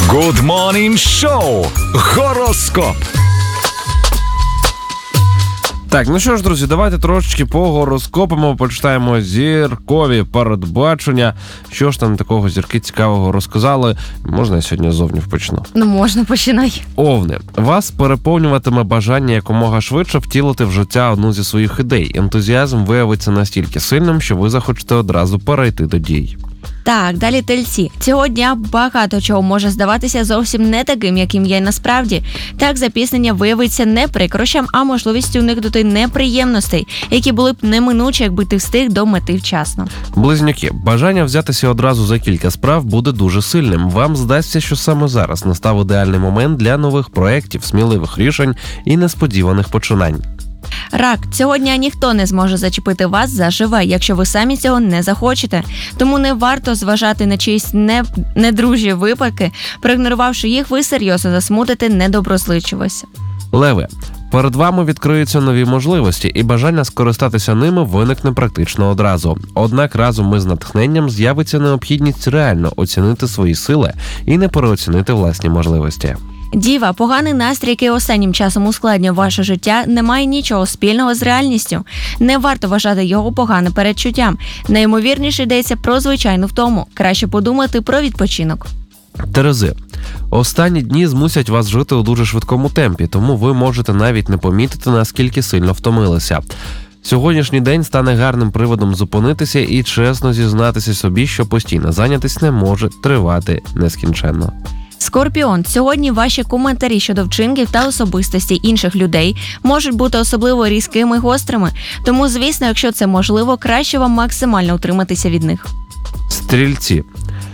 Good Morning Show. Гороскоп. Так, ну що ж, друзі, давайте трошечки по гороскопам почитаємо зіркові передбачення. Що ж там такого зірки цікавого розказали? Можна я сьогодні зовні почну? Ну, можна, починай. Овни. Вас переповнюватиме бажання якомога швидше втілити в життя одну зі своїх ідей. Ентузіазм виявиться настільки сильним, що ви захочете одразу перейти до дій. Так, далі тельці. Цього дня багато чого може здаватися зовсім не таким, яким є насправді. Так, запізнення виявиться не прикрощем, а можливістю уникнути неприємностей, які були б неминучі, якби ти встиг до мети вчасно. Близнюки. Бажання взятися одразу за кілька справ буде дуже сильним. Вам здасться, що саме зараз настав ідеальний момент для нових проєктів, сміливих рішень і несподіваних починань. Рак. Цього дня ніхто не зможе зачепити вас заживе, якщо ви самі цього не захочете. Тому не варто зважати на чиїсь недружі випадки. Проігнорувавши їх, ви серйозно засмутите недоброзичливість. Леви. Перед вами відкриються нові можливості, і бажання скористатися ними виникне практично одразу. Однак разом із натхненням з'явиться необхідність реально оцінити свої сили і не переоцінити власні можливості. Діва, поганий настрій, який останнім часом ускладнює ваше життя, не має нічого спільного з реальністю. Не варто вважати його поганим передчуттям. Найімовірніше йдеться про звичайну втому. Краще подумати про відпочинок. Терези. Останні дні змусять вас жити у дуже швидкому темпі, тому ви можете навіть не помітити, наскільки сильно втомилися. Сьогоднішній день стане гарним приводом зупинитися і чесно зізнатися собі, що постійна зайнятість не може тривати нескінченно. Скорпіон. Сьогодні ваші коментарі щодо вчинків та особистості інших людей можуть бути особливо різкими і гострими. Тому, звісно, якщо це можливо, краще вам максимально утриматися від них. Стрільці.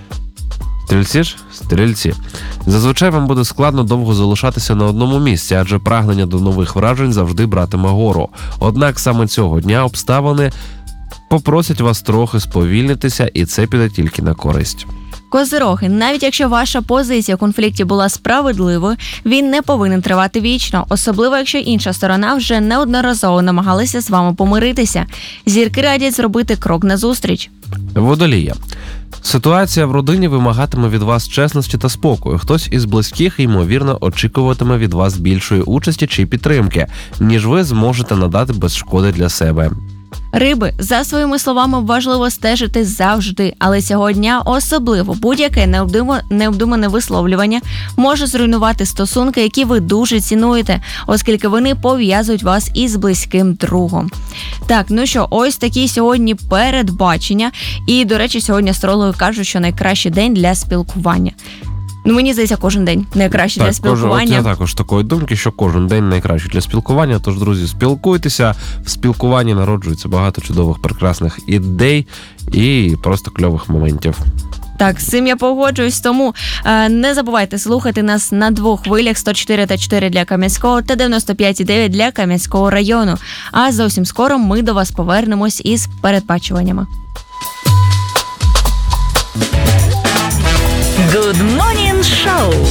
Стрільці. Зазвичай вам буде складно довго залишатися на одному місці, адже прагнення до нових вражень завжди братиме гору. Однак саме цього дня обставини попросять вас трохи сповільнитися, і це піде тільки на користь. Козироги. Навіть якщо ваша позиція у конфлікті була справедливою, він не повинен тривати вічно, особливо якщо інша сторона вже неодноразово намагалася з вами помиритися. Зірки радять зробити крок назустріч. Водолія. Ситуація в родині вимагатиме від вас чесності та спокою. Хтось із близьких, ймовірно, очікуватиме від вас більшої участі чи підтримки, ніж ви зможете надати без шкоди для себе. Риби. За своїми словами важливо стежити завжди, але цього дня особливо будь-яке необдумане висловлювання може зруйнувати стосунки, які ви дуже цінуєте, оскільки вони пов'язують вас із близьким другом. Так, ну що, ось такі сьогодні передбачення. І, до речі, сьогодні астрологи кажуть, що найкращий день для спілкування. Ну, мені здається, кожен день найкращий для спілкування. Я також такої думки, що кожен день найкращий для спілкування. Тож, друзі, спілкуйтеся. В спілкуванні народжується багато чудових, прекрасних ідей і просто кльових моментів. Так, з цим я погоджуюсь, тому не забувайте слухати нас на двох хвилях: 104,4 для Кам'янського та 95,9 для Кам'янського району. А зовсім скоро ми до вас повернемось із передбачуваннями. Good Morning Show.